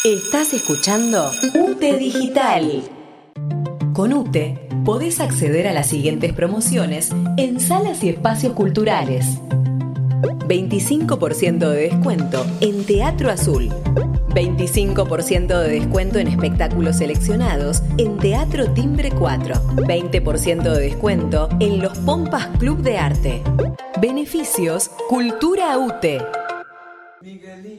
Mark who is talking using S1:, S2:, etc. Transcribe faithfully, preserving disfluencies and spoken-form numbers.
S1: Estás escuchando UTE Digital. Con UTE podés acceder a las siguientes promociones en salas y espacios culturales. veinticinco por ciento de descuento en Teatro Azul. veinticinco por ciento de descuento en espectáculos seleccionados en Teatro Timbre cuatro. veinte por ciento de descuento en los Pompas Club de Arte. Beneficios Cultura UTE.
S2: Miguelito.